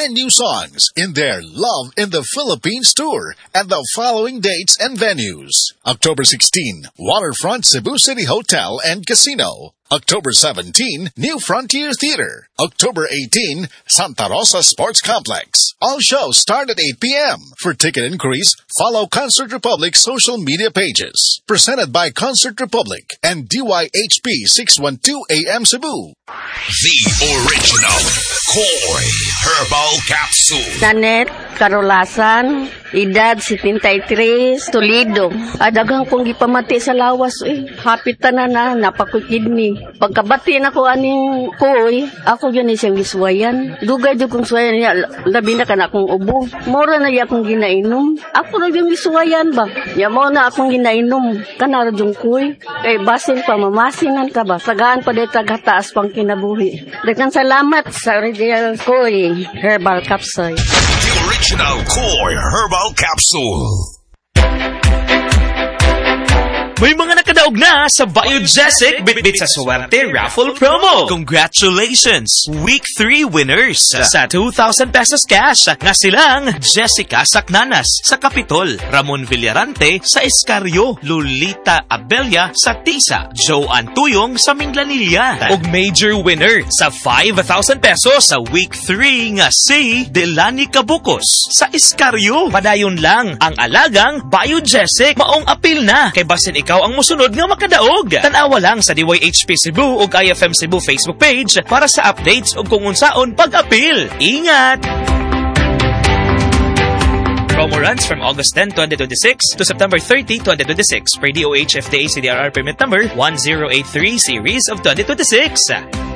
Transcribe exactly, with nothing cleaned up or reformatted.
ten new songs in their Love in the Philippines tour and the following dates and venues. October sixteenth, Waterfront Cebu City Hotel and Casino. October seventeenth, New Frontier Theater. October eighteenth, Santa Rosa Sports Complex. All shows start at eight p.m. For ticket inquiries, follow Concert Republic's social media pages. Presented by Concert Republic and D Y H P six twelve A M Cebu. The original Koi Herbal Capsule. Nanet Carolasan, edad seventy-three, Toledo. Adagang kong gipamati sa lawas eh. Hapit na na, napakukidney. Pagkabati na ko aning Koi, ako yun isang wiswayan. Dugay do kong swayan niya, labi na ka na akong ubo. Mora na niya akong ginainom. Ako na yung wiswayan ba? Ya mo na akong ginainom. Kanara yung Koi. Kay basin pa, mamasinan ka ba? Sagaan pa dito taghataas pang kinabuhi. Dagan salamat sa original Koi Herbal Capsule. The original Koi Herbal Capsule. May mga nakadaog na sa Biogesic Bitbit sa Suwerte Raffle Promo. Congratulations! Week three winners sa two thousand pesos cash nga silang Jessica Sacnanas sa Capitol, Ramon Villarante sa Escarrio, Lolita Abella sa Tisa, Joe Antuyong sa Minglanilla, ug major winner sa five thousand pesos sa Week three nga si Delani Cabucos sa Escarrio. Padayon lang ang alagang Biogesic. Maong apil na kay basin ikaw ang musunod nga makadaog. Tanawa lang sa D Y H P Cebu ug I F M Cebu Facebook page para sa updates ug kung unsaon pag-apil. Ingat! Promo runs from August tenth, twenty twenty-six to September thirtieth, twenty twenty-six per D O H F D A C D R R permit number one zero eight three series of twenty twenty-six.